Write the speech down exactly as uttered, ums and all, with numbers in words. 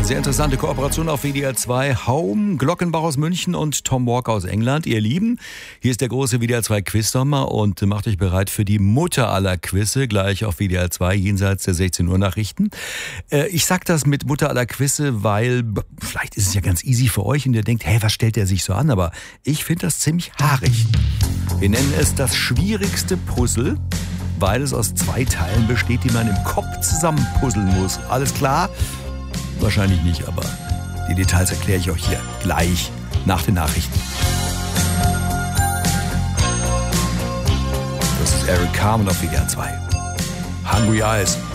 Sehr interessante Kooperation auf W D R zwei. Home, Glockenbach aus München und Tom Walker aus England. Ihr Lieben, hier ist der große W D R zwei Quiz-Sommer und macht euch bereit für die Mutter aller Quizze, gleich auf W D R zwei, jenseits der sechzehn Uhr Nachrichten. Äh, ich sag das mit Mutter aller Quizze, weil vielleicht ist es ja ganz easy für euch und ihr denkt, hey, was stellt der sich so an? Aber ich finde das ziemlich haarig. Wir nennen es das schwierigste Puzzle, weil es aus zwei Teilen besteht, die man im Kopf zusammenpuzzeln muss. Alles klar? Wahrscheinlich nicht, aber die Details erkläre ich euch hier gleich nach den Nachrichten. Das ist Eric Carmen auf W D R zwei. Hungry Eyes.